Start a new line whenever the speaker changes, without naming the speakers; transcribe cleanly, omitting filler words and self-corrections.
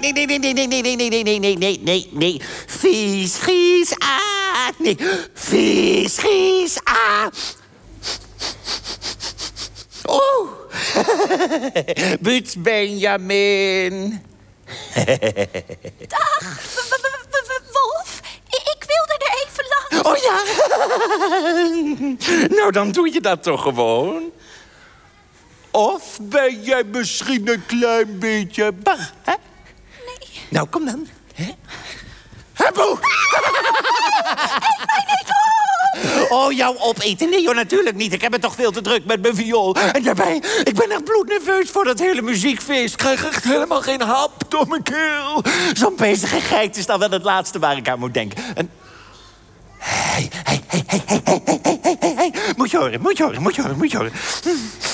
nee. Vies, Gies, nee. Vies, Gies, Oh. Buts Benjamin.
Dag, Wolf. Ik wilde er even langs.
Oh ja. Nou, dan doe je dat toch gewoon. Of ben jij misschien een klein beetje bang, hè?
Nee.
Nou, kom dan. Huppel!
Eet mij niet op!
Oh, jou opeten? Nee, joh, natuurlijk niet. Ik heb het toch veel te druk met mijn viool. En daarbij, ik ben echt bloednerveus voor dat hele muziekfeest. Ik krijg echt helemaal geen hap door mijn keel. Zo'n bezige geit is dan wel het laatste waar ik aan moet denken. En... Hey. Moet je horen.